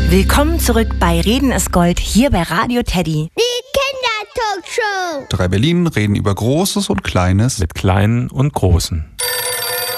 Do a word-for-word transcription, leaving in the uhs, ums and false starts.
Willkommen zurück bei Reden ist Gold, hier bei Radio Teddy. Die Kindertalkshow. Drei Berlin reden über Großes und Kleines Mit Kleinen und Großen.